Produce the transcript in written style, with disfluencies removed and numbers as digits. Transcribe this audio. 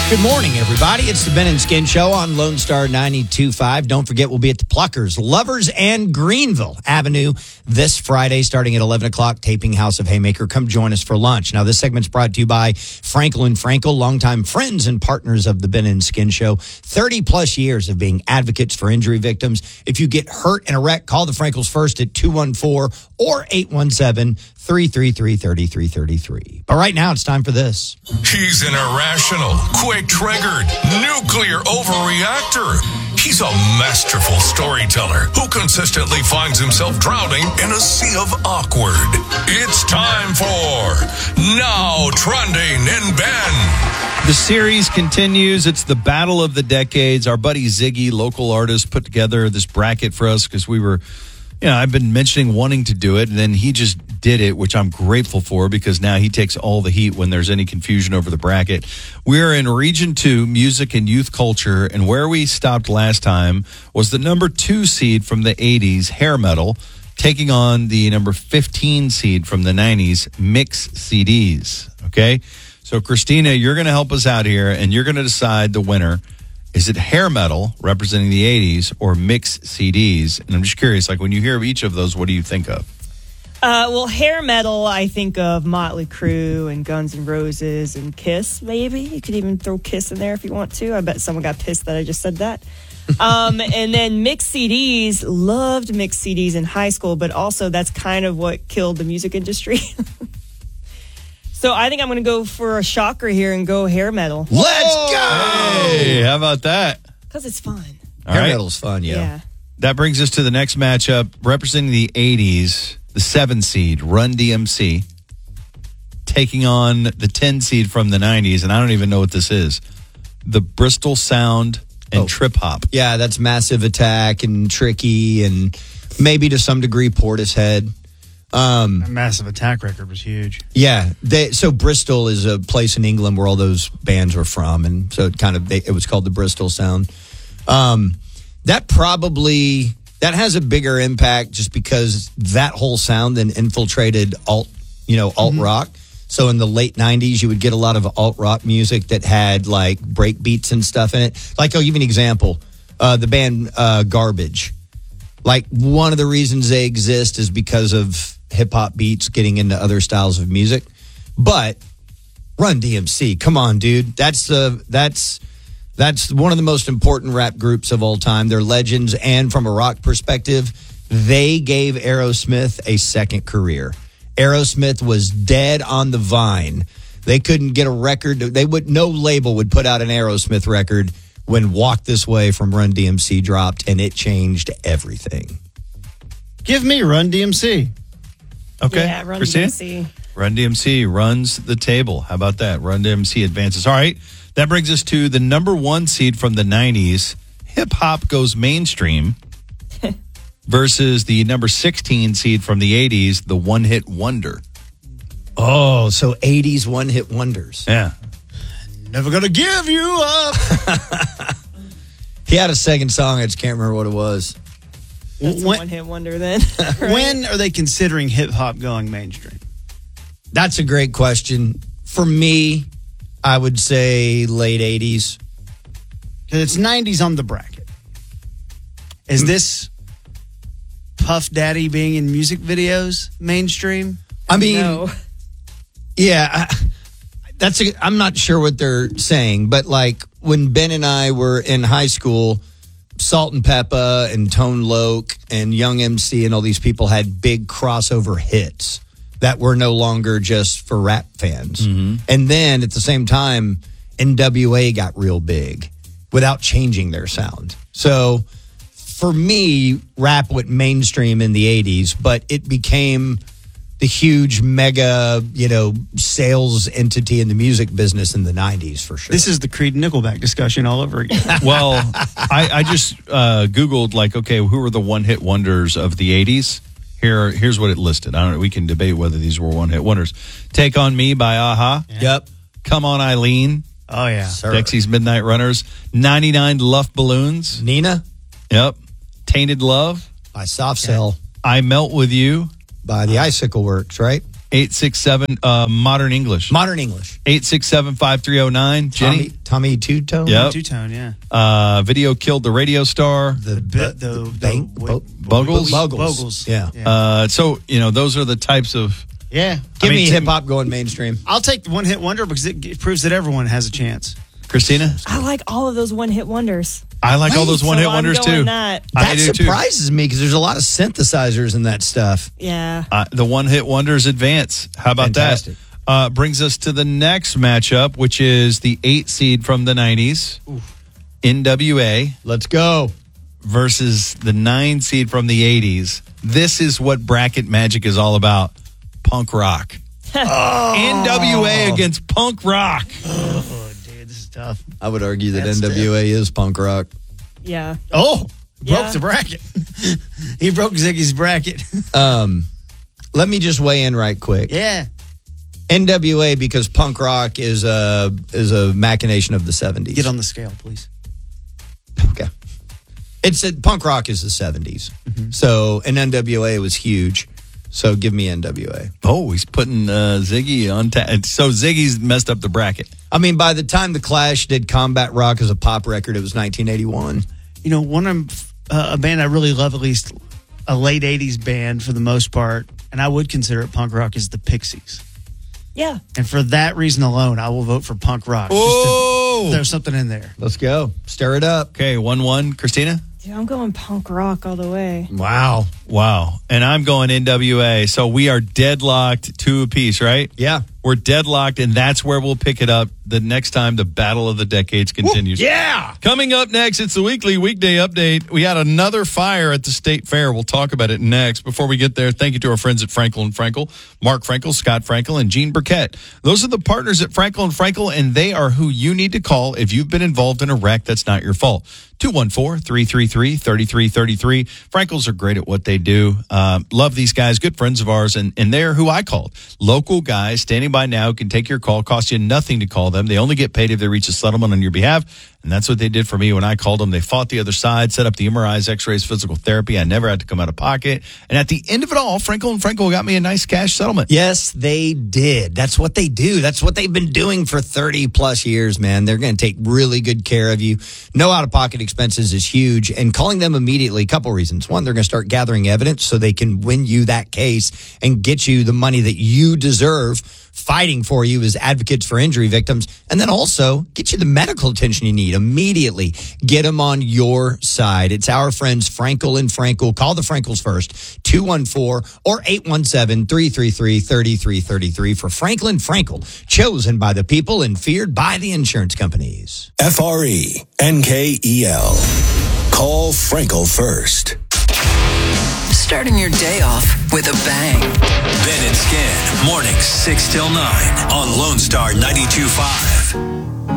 Good morning, everybody. It's the Ben and Skin Show on Lone Star 92.5. Don't forget, we'll be at the Pluckers, Lovers, and Greenville Avenue this Friday starting at 11 o'clock, taping House of Haymaker. Come join us for lunch. Now, this segment's brought to you by Frankel & Frankel, longtime friends and partners of the Ben and Skin Show. 30-plus years of being advocates for injury victims. If you get hurt in a wreck, call the Frankels first at 214 or 817-333-3333. But right now, it's time for this. He's an irrational, quick-triggered, nuclear overreactor. He's a masterful storyteller who consistently finds himself drowning in a sea of awkward. It's time for Now Trending in Ben. The series continues. It's the battle of the decades. Our buddy Ziggy, local artist, put together this bracket for us because we were, I've been mentioning wanting to do it, and then he just did it, which I'm grateful for because now he takes all the heat when there's any confusion over the bracket. We're in Region 2, Music and Youth Culture, and where we stopped last time was the number 2 seed from the 80s, Hair Metal, taking on the number 15 seed from the 90s, Mix CDs. Okay? So, Christina, you're going to help us out here, and you're going to decide the winner. Is it Hair Metal, representing the 80s, or Mix CDs? And I'm just curious, like when you hear of each of those, what do you think of? Well, Hair Metal, I think of Motley Crue and Guns N' Roses and Kiss, maybe. You could even throw Kiss in there if you want to. I bet someone got pissed that I just said that. And then Mix CDs, loved Mix CDs in high school, but also that's kind of what killed the music industry. So I think I'm going to go for a shocker here and go Hair Metal. Let's go! Hey, how about that? Because it's fun. Hair Metal's fun, yeah. That brings us to the next matchup, representing the 80s, the 7 seed, Run DMC, taking on the 10 seed from the 90s, and I don't even know what this is, the Bristol Sound and Trip Hop. Yeah, that's Massive Attack and Tricky and maybe to some degree Portishead. That Massive Attack record was huge. Yeah, so Bristol is a place in England where all those bands are from, and so it was called the Bristol Sound. That has a bigger impact just because that whole sound then infiltrated alt rock. So in the late 90s, you would get a lot of alt rock music that had like break beats and stuff in it. Like, I'll give you an example. The band Garbage. Like, one of the reasons they exist is because of hip hop beats getting into other styles of music. But Run DMC, come on, dude. That's one of the most important rap groups of all time. They're legends, and from a rock perspective, they gave Aerosmith a second career. Aerosmith was dead on the vine. They couldn't get a record. No label would put out an Aerosmith record when Walk This Way from Run DMC dropped, and it changed everything. Give me Run DMC. Okay. Yeah, Run Christina? DMC. Run DMC runs the table. How about that? Run DMC advances. All right. That brings us to the number 1 seed from the 90s. Hip Hop goes mainstream versus the number 16 seed from the 80s, the One Hit Wonder. Oh, so 80s one-hit wonders. Yeah. Never gonna give you up. He had a second song. I just can't remember what it was. That's a one-hit wonder then. Right? When are they considering hip-hop going mainstream? That's a great question. For me, I would say late 80s. Because it's 90s on the bracket. Is this Puff Daddy being in music videos mainstream? I mean, No. yeah, I'm not sure what they're saying, but like when Ben and I were in high school, Salt and Peppa and Tone Loc and Young MC and all these people had big crossover hits that were no longer just for rap fans. Mm-hmm. And then at the same time, NWA got real big without changing their sound. So for me, rap went mainstream in the 80s, but it became the huge mega, sales entity in the music business in the 90s for sure. This is the Creed Nickelback discussion all over again. Well, I just Googled, who were the one-hit wonders of the 80s? Here's what it listed. I don't know. We can debate whether these were one-hit wonders. Take On Me by A-ha. Yeah. Yep. Come On Eileen. Oh, yeah. Sir. Dexy's Midnight Runners. 99 Luft Balloons. Nina. Yep. Tainted Love. By Soft Cell. I Melt With You. By the Icicle Works, right? 867 Modern English. Modern English. 867-5309. Jenny? Tommy Two-Tone? Yep. Two-tone, yeah. Video killed the radio star. Bogles? Bogles. Yeah. So, those are the types of... Yeah. Give me hip-hop going mainstream. I'll take the one-hit wonder because it proves that everyone has a chance. Christina? I like all of those one-hit wonders. I like all those one-hit So I'm wonders, going too. that. I do, too. surprises me because there's a lot of synthesizers in that stuff. Yeah. The one-hit wonders advance. How about Fantastic. that? Brings us to the next matchup, which is the 8 seed from the 90s, NWA, Let's go. versus the 9 seed from the 80s. This is what bracket magic is all about. Punk rock. NWA against punk rock. Oh, dude, this is tough. I would argue that That's NWA is punk rock. Yeah. Oh, Yeah. broke the bracket. He broke Ziggy's bracket. Let me just weigh in right quick. Yeah. NWA, because punk rock is a machination of the 70s. Get on the scale, please. Okay. Punk rock is the 70s. So, and NWA was huge. So give me NWA. Oh, he's putting Ziggy on so Ziggy's messed up the bracket. I mean, by the time The Clash did Combat Rock as a pop record, it was 1981. A band I really love, at least a late 80s band for the most part, and I would consider it punk rock, is the Pixies. Yeah. And for that reason alone, I will vote for punk rock. Oh! There's something in there. Let's go. Stir it up. Okay, 1-1. Christina? Dude, I'm going punk rock all the way. Wow. Wow. And I'm going NWA. So we are deadlocked 2 apiece, right? Yeah. We're deadlocked, and that's where we'll pick it up the next time the Battle of the Decades continues. Yeah. Coming up next, it's the weekly weekday update. We had another fire at the State Fair. We'll talk about it next. Before we get there, thank you to our friends at Frankel & Frankel, Mark Frankel, Scott Frankel, and Gene Burkett. Those are the partners at Frankel & Frankel, and they are who you need to call if you've been involved in a wreck that's not your fault. 214-333-3333. Frankels are great at what they do. Love these guys, good friends of ours, and they're who I called. Local guys standing by now can take your call, cost you nothing to call them. They only get paid if they reach a settlement on your behalf. And that's what they did for me when I called them. They fought the other side, set up the MRIs, x-rays, physical therapy. I never had to come out of pocket. And at the end of it all, Frankel & Frankel got me a nice cash settlement. Yes, they did. That's what they do. That's what they've been doing for 30 plus years, man. They're going to take really good care of you. No out-of-pocket expenses is huge. And calling them immediately, a couple reasons. One, they're going to start gathering evidence so they can win you that case and get you the money that you deserve, fighting for you as advocates for injury victims, and then also get you the medical attention you need immediately. Get them on your side. It's our friends Frankel & Frankel. Call the Frankels first, 214 or 817-333-3333 for Frankel & Frankel, chosen by the people and feared by the insurance companies. FRENKEL. Call Frankel first. Starting your day off with a bang. Ben and Skin, mornings 6 till 9 on Lone Star 92.5.